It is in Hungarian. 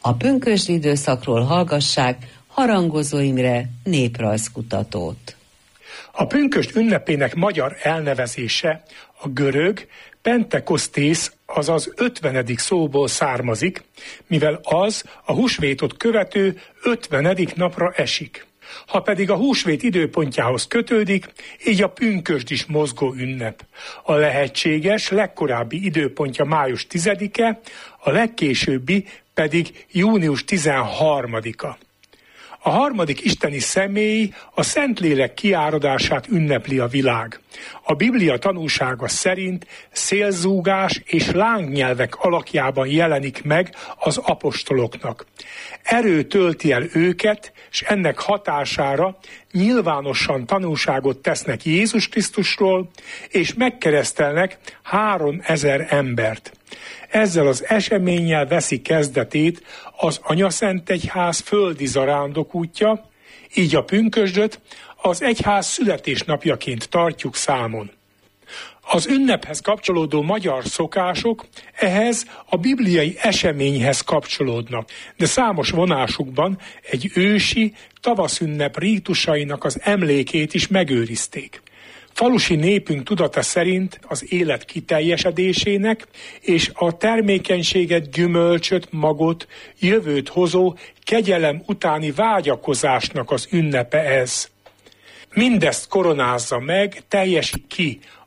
A pünkösdi időszakról hallgassák Harangozó Imre néprajzkutatót. A pünkösd ünnepének magyar elnevezése a görög Pentekosztész, azaz 50. szóból származik, mivel az a húsvétot követő 50. napra esik. Ha pedig a húsvét időpontjához kötődik, így a pünkösd is mozgó ünnep. A lehetséges legkorábbi időpontja május 10-e, a legkésőbbi pedig június 13-a. A harmadik isteni személy a Szentlélek kiáradását ünnepli a világ. A Biblia tanúsága szerint szélzúgás és lángnyelvek alakjában jelenik meg az apostoloknak. Erő tölti el őket, és ennek hatására nyilvánosan tanúságot tesznek Jézus Krisztusról, és megkeresztelnek 3000 embert. Ezzel az eseménnyel veszi kezdetét az Anyaszentegyház földi zarándokútja, így a pünkösdöt az egyház születésnapjaként tartjuk számon. Az ünnephez kapcsolódó magyar szokások ehhez a bibliai eseményhez kapcsolódnak, de számos vonásukban egy ősi tavaszünnep rítusainak az emlékét is megőrizték. Falusi népünk tudata szerint az élet kiteljesedésének és a termékenységet, gyümölcsöt, magot, jövőt hozó kegyelem utáni vágyakozásnak az ünnepe ez. Mindezt koronázza meg, teljesít ki